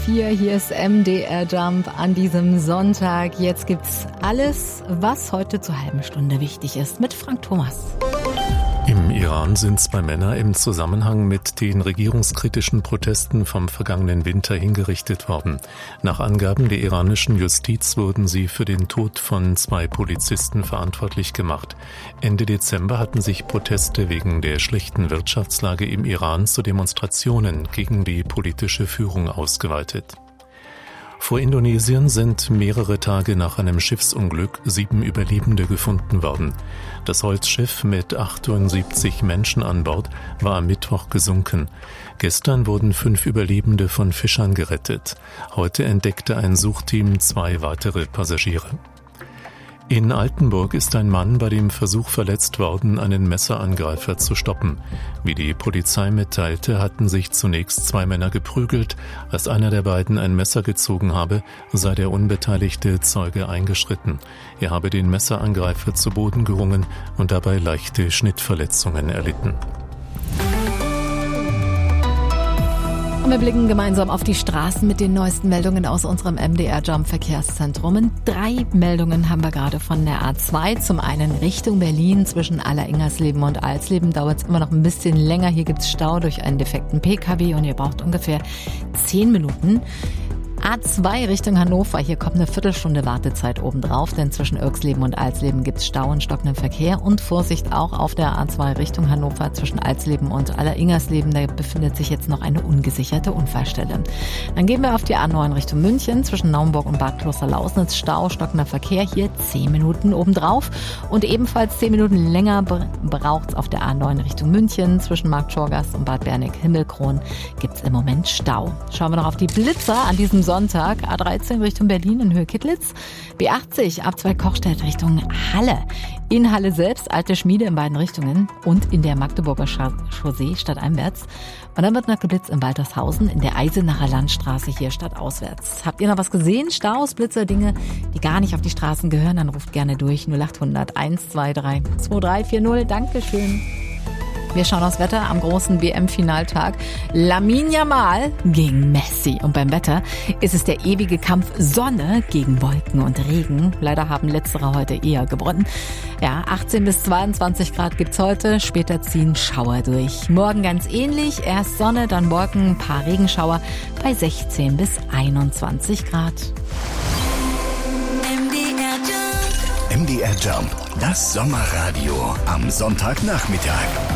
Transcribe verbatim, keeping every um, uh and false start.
Hier, hier ist M D R Jump an diesem Sonntag. Jetzt gibt's alles, was heute zur halben Stunde wichtig ist, mit Frank Thomas. Im Iran sind zwei Männer im Zusammenhang mit den regierungskritischen Protesten vom vergangenen Winter hingerichtet worden. Nach Angaben der iranischen Justiz wurden sie für den Tod von zwei Polizisten verantwortlich gemacht. Ende Dezember hatten sich Proteste wegen der schlechten Wirtschaftslage im Iran zu Demonstrationen gegen die politische Führung ausgeweitet. Vor Indonesien sind mehrere Tage nach einem Schiffsunglück sieben Überlebende gefunden worden. Das Holzschiff mit achtundsiebzig Menschen an Bord war am Mittwoch gesunken. Gestern wurden fünf Überlebende von Fischern gerettet. Heute entdeckte ein Suchteam zwei weitere Passagiere. In Altenburg ist ein Mann bei dem Versuch verletzt worden, einen Messerangreifer zu stoppen. Wie die Polizei mitteilte, hatten sich zunächst zwei Männer geprügelt. Als einer der beiden ein Messer gezogen habe, sei der unbeteiligte Zeuge eingeschritten. Er habe den Messerangreifer zu Boden gerungen und dabei leichte Schnittverletzungen erlitten. Und wir blicken gemeinsam auf die Straßen mit den neuesten Meldungen aus unserem M D R Jump Verkehrszentrum. Und drei Meldungen haben wir gerade von der A zwei. Zum einen Richtung Berlin zwischen Alleringersleben und Alsleben dauert es immer noch ein bisschen länger. Hier gibt es Stau durch einen defekten P K W und ihr braucht ungefähr zehn Minuten. A zwei Richtung Hannover, hier kommt eine Viertelstunde Wartezeit obendrauf, denn zwischen Irxleben und Alsleben gibt's Stau und stockenden Verkehr. Und Vorsicht auch auf der A zwei Richtung Hannover zwischen Alsleben und Alleringersleben, da befindet sich jetzt noch eine ungesicherte Unfallstelle. Dann gehen wir auf die A neun Richtung München, zwischen Naumburg und Bad Klosterlausnitz Stau, stockender Verkehr, hier zehn Minuten obendrauf. Und ebenfalls zehn Minuten länger braucht's auf der A neun Richtung München, zwischen Marktschorgast und Bad Berneck-Himmelkron gibt's im Moment Stau. Schauen wir noch auf die Blitzer an diesem Sonntag. A dreizehn Richtung Berlin in Höhe Kittlitz. B achtzig ab zwei Kochstedt Richtung Halle. In Halle selbst alte Schmiede in beiden Richtungen und in der Magdeburger Chaussee stadteinwärts. Und dann wird noch geblitzt in Waltershausen in der Eisenacher Landstraße hier stadtauswärts. Habt ihr noch was gesehen? Staus, Blitzer, Dinge, die gar nicht auf die Straßen gehören? Dann ruft gerne durch null acht hundert eins zwei drei zwei drei vier null. Dankeschön. Wir schauen aufs Wetter am großen W M-Finaltag. Lamine Yamal gegen Messi. Und beim Wetter ist es der ewige Kampf Sonne gegen Wolken und Regen. Leider haben letztere heute eher gewonnen. Ja, achtzehn bis zweiundzwanzig Grad gibt's heute. Später ziehen Schauer durch. Morgen ganz ähnlich. Erst Sonne, dann Wolken, ein paar Regenschauer bei sechzehn bis einundzwanzig Grad. M D R Jump, das Sommerradio am Sonntagnachmittag.